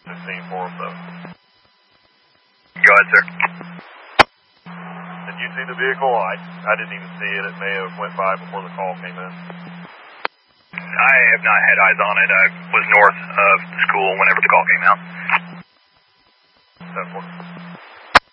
the scene for him, though. Go ahead, sir. Did you see the vehicle? I didn't even see it. It may have went by before the call came in. I have not had eyes on it. I was north of the school whenever the call came out. 10-4.